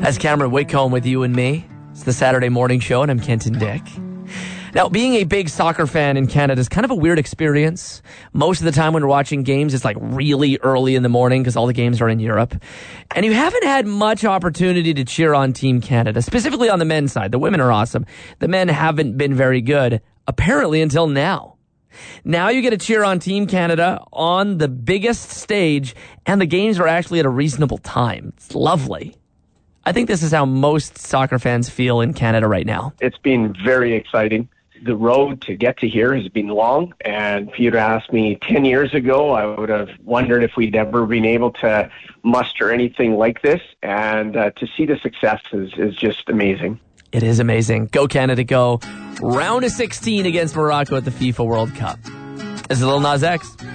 As Cameron Whitcomb with you and me. It's the Saturday morning show, and I'm Kenton Dick. Now, being a big soccer fan in Canada is kind of a weird experience. Most of the time when we're watching games, it's like really early in the morning because all the games are in Europe. And you haven't had much opportunity to cheer on Team Canada, specifically on the men's side. The women are awesome. The men haven't been very good, apparently, until now. Now you get to cheer on Team Canada on the biggest stage, and the games are actually at a reasonable time. It's lovely. I think this is how most soccer fans feel in Canada right now. It's been very exciting. The road to get to here has been long, and if you'd asked me 10 years ago, I would have wondered if we'd ever been able to muster anything like this, and to see the success is just amazing. It is amazing. Go Canada, go. Round of 16 against Morocco at the FIFA World Cup. This is Lil Nas X.